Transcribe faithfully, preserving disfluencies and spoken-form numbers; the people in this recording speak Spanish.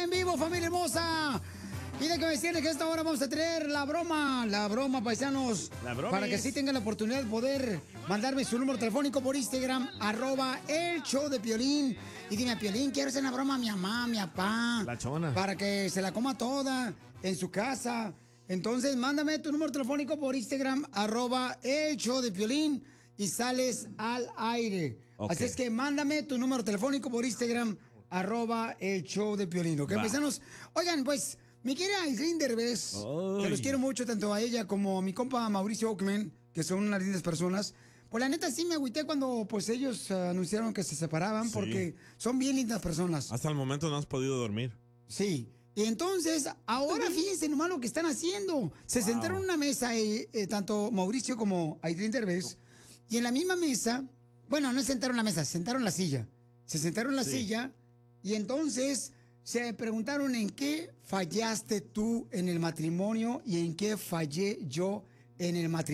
en vivo, familia hermosa. Y de que decirles que a esta hora vamos a tener la broma, la broma, paisanos. La broma para que es... sí tengan la oportunidad de poder mandarme su número telefónico por Instagram, arroba el show de Piolín. Y dime, Piolín, quiero hacer una broma a mi mamá, a mi papá. La chona. Para que se la coma toda en su casa. Entonces, mándame tu número telefónico por Instagram, arroba el show de Piolín. Y sales al aire. Okay. Así es que mándame tu número telefónico por Instagram, arroba el show de Piolín. ¿Ok, paisanos? Oigan, pues... Mi querida Aislinn Derbez, que los quiero mucho, tanto a ella como a mi compa Mauricio Ockman, que son unas lindas personas. Pues la neta sí me agüité cuando pues ellos uh, anunciaron que se separaban, sí. Porque son bien lindas personas. Hasta el momento no has podido dormir. Sí. Y entonces, ahora fíjense nomás lo que están haciendo. Se wow. sentaron en una mesa, eh, eh, tanto Mauricio como Aislinn Derbez, y en la misma mesa, bueno, no se sentaron en la mesa, se sentaron en la silla. Se sentaron en la sí. silla, y entonces... se preguntaron en qué fallaste tú en el matrimonio y en qué fallé yo en el matrimonio.